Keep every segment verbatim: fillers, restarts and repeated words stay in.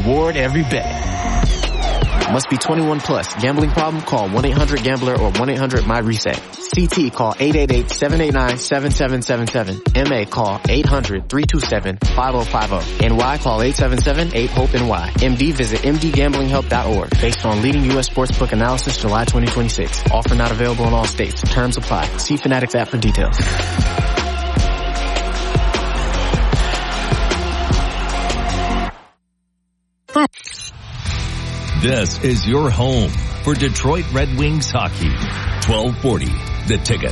reward every bet. Must be twenty-one plus. Gambling problem? Call one eight hundred gambler or one eight hundred my reset. C T call eight eight eight, seven eight nine, seven seven seven seven. M A call eight hundred, three two seven, five oh five oh. N Y call eight seven seven, eight hope N Y. M D visit m d gambling help dot org. Based on leading U S sportsbook analysis July twenty twenty-six. Offer not available in all states. Terms apply. See Fanatics app for details. This is your home for Detroit Red Wings hockey. twelve forty, The Ticket.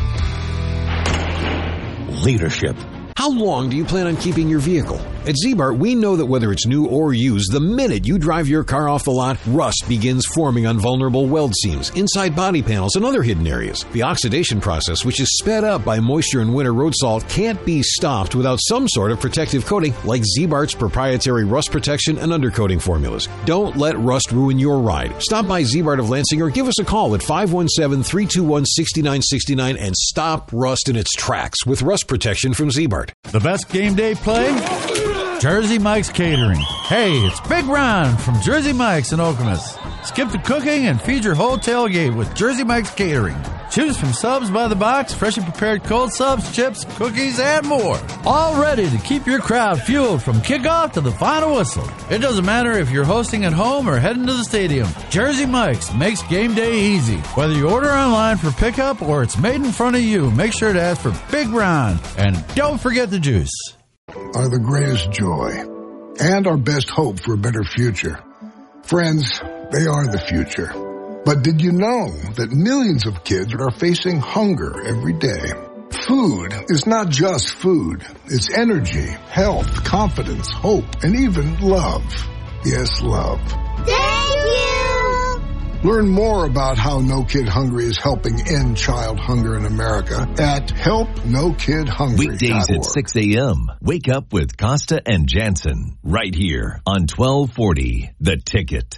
Leadership. How long do you plan on keeping your vehicle? At Z-Bart, we know that whether it's new or used, the minute you drive your car off the lot, rust begins forming on vulnerable weld seams, inside body panels, and other hidden areas. The oxidation process, which is sped up by moisture and winter road salt, can't be stopped without some sort of protective coating like Z-Bart's proprietary rust protection and undercoating formulas. Don't let rust ruin your ride. Stop by Z-Bart of Lansing or give us a call at five one seven, three two one, six nine six nine and stop rust in its tracks with rust protection from Z-Bart. The best game day play? Jersey Mike's Catering. Hey, it's Big Ron from Jersey Mike's in Okemos. Skip the cooking and feed your whole tailgate with Jersey Mike's Catering. Choose from subs by the box, freshly prepared cold subs, chips, cookies, and more. All ready to keep your crowd fueled from kickoff to the final whistle. It doesn't matter if you're hosting at home or heading to the stadium. Jersey Mike's makes game day easy. Whether you order online for pickup or it's made in front of you, make sure to ask for Big Ron. And don't forget the juice. Are the greatest joy and our best hope for a better future. Friends, they are the future. But did you know that millions of kids are facing hunger every day? Food is not just food. It's energy, health, confidence, hope, and even love. Yes, love. Thank you! Learn more about how No Kid Hungry is helping end child hunger in America at help no kid hungry dot org. Weekdays at six a.m. Wake up with Costa and Jansen right here on twelve forty The Ticket.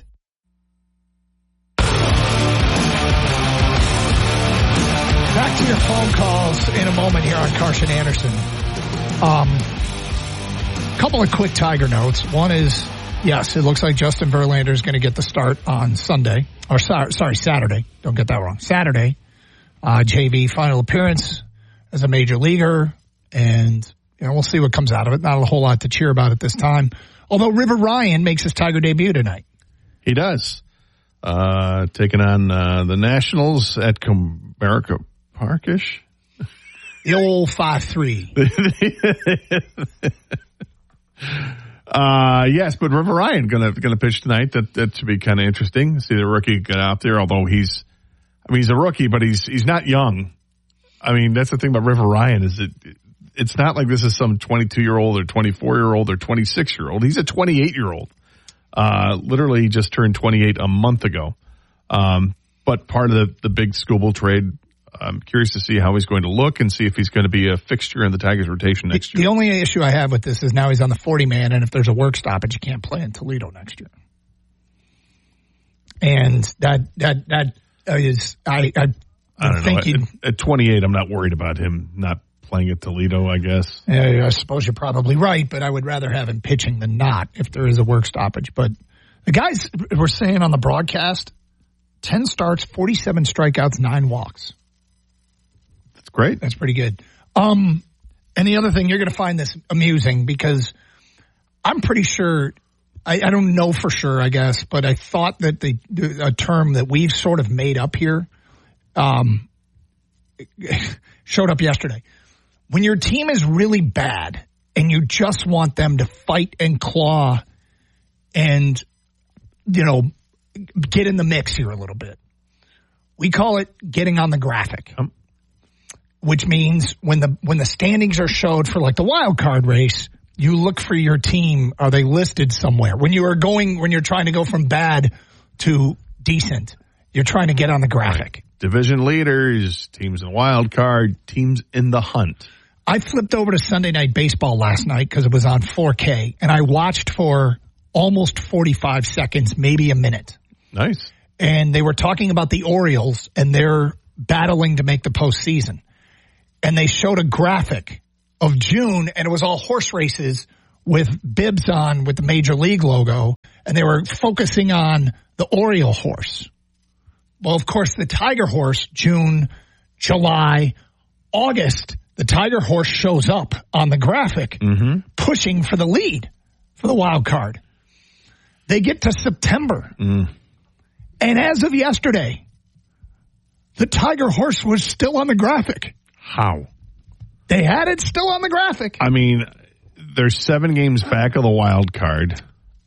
Back to your phone calls in a moment here on Carson Anderson. Um, couple of quick Tiger notes. One is, yes, it looks like Justin Verlander is going to get the start on Sunday. Or sorry, Saturday. Don't get that wrong. Saturday. Uh, J V final appearance as a major leaguer. And, you know, we'll see what comes out of it. Not a whole lot to cheer about at this time. Although River Ryan makes his Tiger debut tonight. He does. Uh, taking on uh, the Nationals at Comerica Parkish. The old five three. uh, yes, but River Ryan gonna gonna pitch tonight. That that should be kind of interesting. See the rookie get out there. Although he's, I mean, he's a rookie, but he's he's not young. I mean, that's the thing about River Ryan is it. It's not like this is some twenty-two year old or twenty-four year old or twenty-six year old. He's a twenty-eight year old. Uh, literally he just turned twenty-eight a month ago. Um, but part of the the big Skubal trade. I'm curious to see how he's going to look and see if he's going to be a fixture in the Tigers rotation next the, year. The only issue I have with this is now he's on the forty man, and if there's a work stoppage, you can't play in Toledo next year. And that that that is I I, I don't thinking, know. At, at twenty-eight, I'm not worried about him not playing at Toledo, I guess. Yeah, I suppose you're probably right, but I would rather have him pitching than not if there is a work stoppage. But the guys were saying on the broadcast, ten starts, forty-seven strikeouts, nine walks. Great. That's pretty good. Um, and the other thing, you're going to find this amusing because I'm pretty sure, I, I don't know for sure, I guess, but I thought that the, a term that we've sort of made up here um, showed up yesterday. When your team is really bad and you just want them to fight and claw and, you know, get in the mix here a little bit, we call it getting on the graphic. Um. Which means when the when the standings are showed for like the wild card race, you look for your team. Are they listed somewhere? When you are going, when you're trying to go from bad to decent, you're trying to get on the graphic. Division leaders, teams in the wild card, teams in the hunt. I flipped over to Sunday Night Baseball last night because it was on four K, and I watched for almost forty-five seconds, maybe a minute. Nice. And they were talking about the Orioles, and they're battling to make the postseason. And they showed a graphic of June, and it was all horse races with bibs on with the Major League logo, and they were focusing on the Oriole horse. Well, of course, the Tiger horse, June, July, August, the Tiger horse shows up on the graphic, mm-hmm. pushing for the lead for the wild card. They get to September. Mm. And as of yesterday, the Tiger horse was still on the graphic. How? They had it still on the graphic. I mean, they're seven games back of the wild card.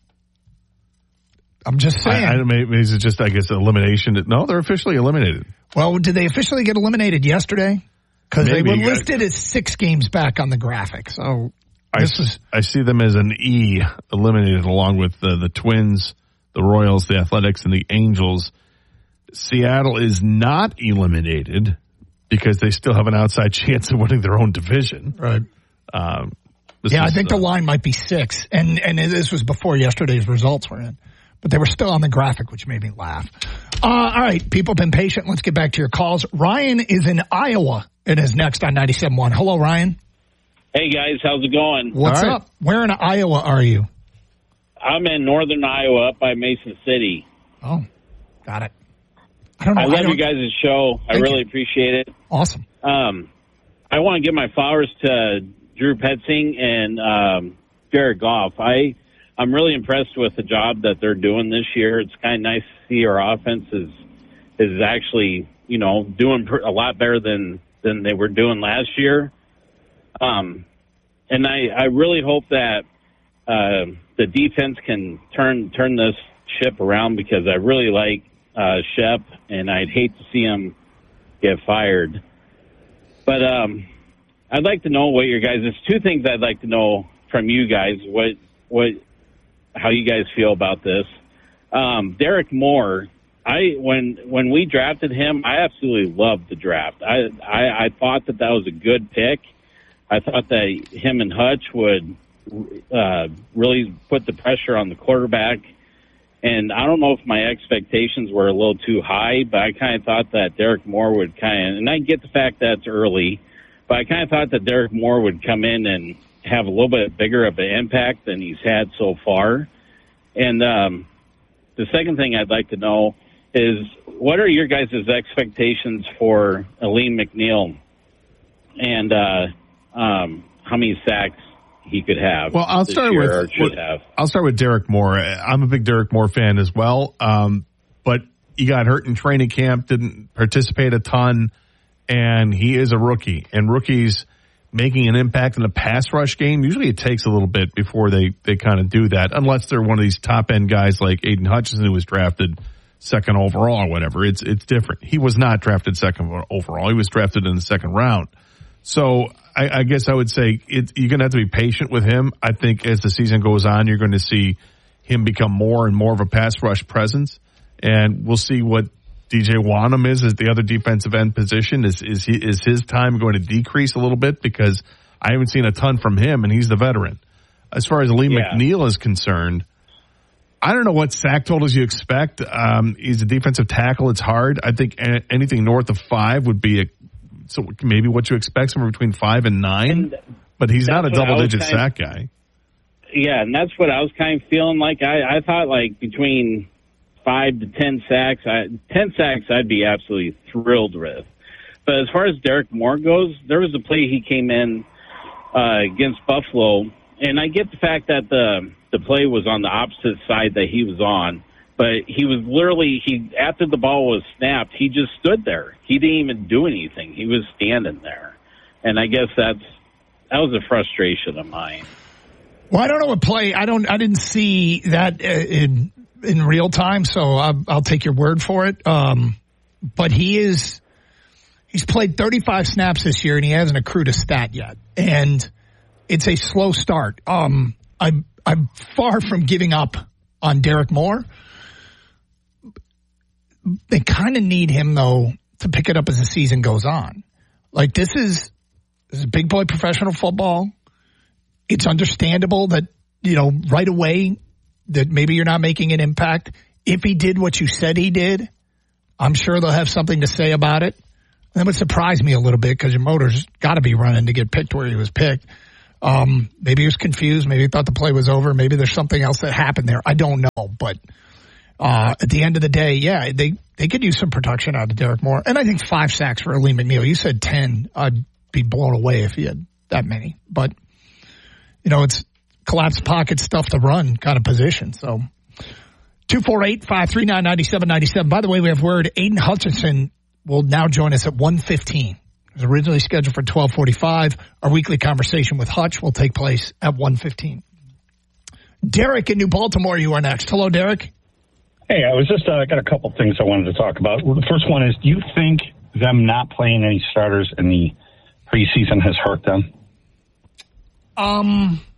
I'm just saying. I, I, maybe is it just, I guess, elimination? No, they're officially eliminated. Well, did they officially get eliminated yesterday? Because they were listed as six games back on the graphic. So this I, is. I see them as an E eliminated along with the, the Twins, the Royals, the Athletics, and the Angels. Seattle is not eliminated because they still have an outside chance of winning their own division. Right. Um, yeah, is, I think uh, the line might be six. And, and this was before yesterday's results were in. But they were still on the graphic, which made me laugh. Uh, all right, people have been patient. Let's get back to your calls. Ryan is in Iowa and is next on ninety-seven point one. Hello, Ryan. Hey, guys. How's it going? What's right. up? Where in Iowa are you? I'm in northern Iowa up by Mason City. Oh, got it. I don't know. I love I don't... you guys' show. I Thank really you. appreciate it. Awesome. Um, I want to give my flowers to Drew Petzing and um, Jared Goff. I... I'm really impressed with the job that they're doing this year. It's kind of nice to see our offense is is actually, you know, doing a lot better than, than they were doing last year. Um, and I, I really hope that uh, the defense can turn turn this ship around because I really like uh, Shep, and I'd hate to see him get fired. But um, I'd like to know what your guys. There's two things I'd like to know from you guys. What what. How you guys feel about this. Um, Derek Moore, I when when we drafted him, I absolutely loved the draft. I, I, I thought that that was a good pick. I thought that him and Hutch would uh, really put the pressure on the quarterback. And I don't know if my expectations were a little too high, but I kind of thought that Derek Moore would kind of, and I get the fact that it's early, but I kind of thought that Derek Moore would come in and have a little bit bigger of an impact than he's had so far. And um, the second thing I'd like to know is what are your guys' expectations for Aleem McNeil and uh, um, how many sacks he could have? Well, I'll start with or should what, have. I'll start with Derek Moore. I'm a big Derek Moore fan as well, um, but he got hurt in training camp, didn't participate a ton, and he is a rookie. And rookies making an impact in a pass rush game, usually it takes a little bit before they, they kind of do that, unless they're one of these top-end guys like Aiden Hutchinson, who was drafted second overall or whatever. It's it's different. He was not drafted second overall. He was drafted in the second round. So I, I guess I would say it, you're going to have to be patient with him. I think as the season goes on, you're going to see him become more and more of a pass rush presence, and we'll see what D J Wanham is as the other defensive end position. Is is he, is his time going to decrease a little bit because I haven't seen a ton from him, and he's the veteran. As far as Lee yeah. McNeil is concerned, I don't know what sack totals you expect. Um, he's a defensive tackle. It's hard. I think a- anything north of five would be a, so maybe what you expect, somewhere between five and nine. And but he's not a double-digit sack guy. Yeah, and that's what I was kind of feeling like. I, I thought like between five to ten sacks. I, ten sacks I'd be absolutely thrilled with. But as far as Derek Moore goes, there was a play he came in uh, against Buffalo, and I get the fact that the the play was on the opposite side that he was on, but he was literally, he after the ball was snapped, he just stood there. He didn't even do anything. He was standing there. And I guess that's that was a frustration of mine. Well, I don't know what play. I don't. I didn't see that in in real time, so I'll, I'll take your word for it. Um, but he is he's played thirty-five snaps this year, and he hasn't accrued a stat yet. And it's a slow start. Um, I'm I'm far from giving up on Derek Moore. They kind of need him though to pick it up as the season goes on. Like this is this is big boy professional football. It's understandable that, you know, right away that maybe you're not making an impact. If he did what you said he did, I'm sure they'll have something to say about it. That would surprise me a little bit because your motor's got to be running to get picked where he was picked. Um, maybe he was confused. Maybe he thought the play was over. Maybe there's something else that happened there. I don't know. But uh, at the end of the day, yeah, they, they could use some production out of Derek Moore. And I think five sacks for Lee McNeil. You said ten. I'd be blown away if he had that many. But, you know, it's collapsed pocket stuff to run kind of position. So two four eight, five three nine, nine seven nine seven. By the way, we have word Aiden Hutchinson will now join us at one fifteen. It was originally scheduled for twelve forty-five. Our weekly conversation with Hutch will take place at one fifteen. Derek in New Baltimore, you are next. Hello, Derek. Hey, I was just uh, got a couple things I wanted to talk about. Well, the first one is, do you think them not playing any starters in the preseason has hurt them? Um,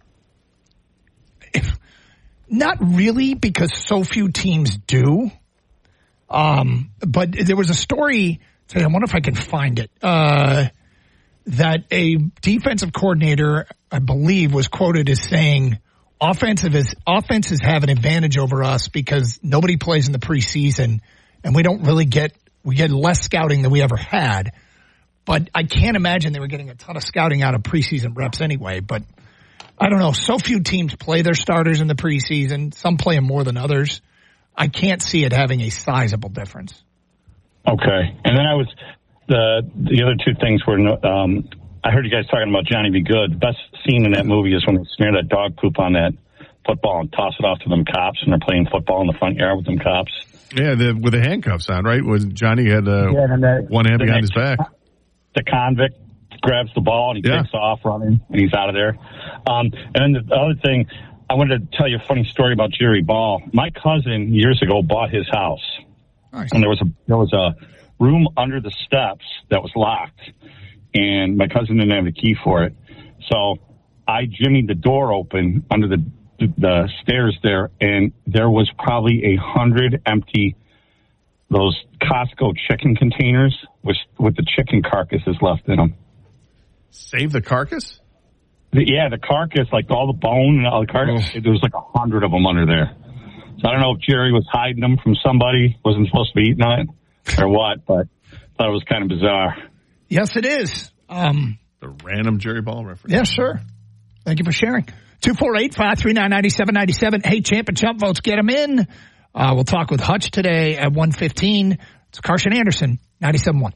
not really, because so few teams do. Um, but there was a story. I wonder if I can find it. Uh, that a defensive coordinator, I believe, was quoted as saying, "Offensive is offenses have an advantage over us because nobody plays in the preseason, and we don't really get we get less scouting than we ever had." But I can't imagine they were getting a ton of scouting out of preseason reps anyway. But I don't know. So few teams play their starters in the preseason. Some play them more than others. I can't see it having a sizable difference. Okay. And then I was, the the other two things were, um, I heard you guys talking about Johnny Be Good. The best scene in that movie is when they smear that dog poop on that football and toss it off to them cops, and they're playing football in the front yard with them cops. Yeah, the, with the handcuffs on, right? When Johnny had uh, yeah, that, one hand behind his back. The convict grabs the ball and he yeah. takes off running, and he's out of there. Um, and then the other thing, I wanted to tell you a funny story about Jerry Ball. My cousin years ago bought his house. Nice. And there was a there was a room under the steps that was locked, and my cousin didn't have the key for it. So I jimmied the door open under the the stairs there, and there was probably a hundred empty those Costco chicken containers with with the chicken carcasses left in them. Save the carcass? The, yeah, the carcass, like all the bone and all the carcass. Oh. There was like a hundred of them under there. So I don't know if Jerry was hiding them from somebody, wasn't supposed to be eating it, or what, but I thought it was kind of bizarre. Yes, it is. Um, the random Jerry Ball reference. Yeah, sure. Thank you for sharing. two four eight, five three nine, nine seven nine seven. Hey, Champ and Chump votes, get them in. Uh, we'll talk with Hutch today at one fifteen. It's Carson Anderson, ninety-seven point one.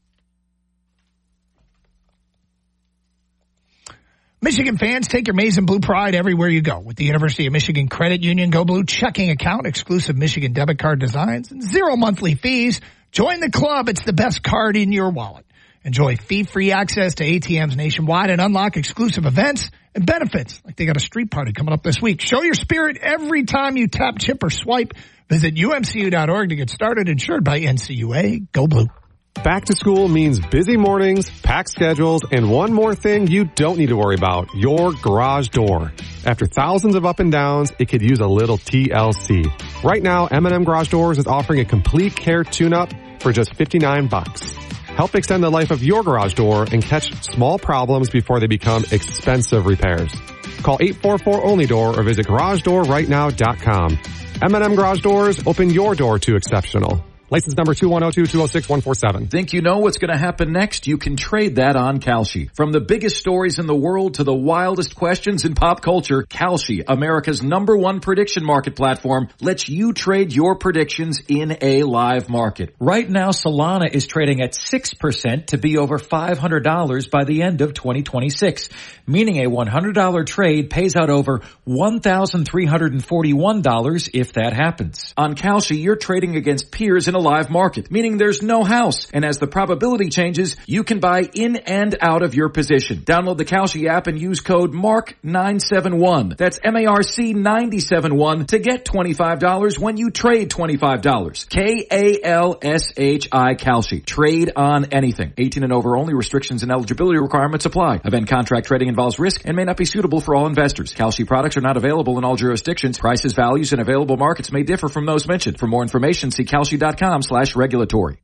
Michigan fans, take your maize and blue pride everywhere you go with the University of Michigan Credit Union Go Blue checking account, exclusive Michigan debit card designs, and zero monthly fees. Join the club. It's the best card in your wallet. Enjoy fee-free access to A T Ms nationwide and unlock exclusive events and benefits. Like they got a street party coming up this week. Show your spirit every time you tap, chip, or swipe. Visit U M C U dot org to get started. Insured by N C U A. Go Blue. Back to school means busy mornings, packed schedules, and one more thing you don't need to worry about, your garage door. After thousands of up and downs, it could use a little T L C. Right now, M and M Garage Doors is offering a complete care tune-up for just fifty-nine bucks. Help extend the life of your garage door and catch small problems before they become expensive repairs. Call eight four four only door or visit garage door right now dot com. M and M Garage Doors, open your door to exceptional. License number two one zero two, two zero six, one four seven. Think you know what's going to happen next? You can trade that on Kalshi. From the biggest stories in the world to the wildest questions in pop culture, Kalshi, America's number one prediction market platform, lets you trade your predictions in a live market. Right now, Solana is trading at six percent to be over five hundred dollars by the end of twenty twenty-six, meaning a one hundred dollars trade pays out over one thousand three hundred forty-one dollars if that happens. On Kalshi, you're trading against peers in a live market, meaning there's no house. And as the probability changes, you can buy in and out of your position. Download the Kalshi app and use code M A R C nine seven one. That's M A R C nine seven one to get twenty-five dollars when you trade twenty-five dollars. K A L S H I Kalshi. Trade on anything. eighteen and over only. Restrictions and eligibility requirements apply. Event contract trading involves risk and may not be suitable for all investors. Kalshi products are not available in all jurisdictions. Prices, values, and available markets may differ from those mentioned. For more information, see Kalshi dot com slash regulatory.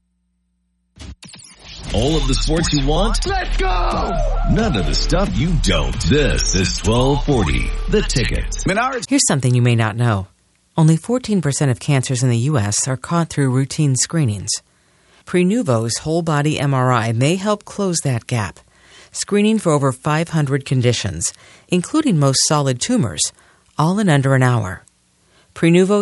All of the sports you want? Let's go! None of the stuff you don't. This is twelve forty, The Ticket. Here's something you may not know. Only fourteen percent of cancers in the U S are caught through routine screenings. Prenuvo's whole body M R I may help close that gap. screening for over five hundred conditions, including most solid tumors, all in under an hour. Prenuvo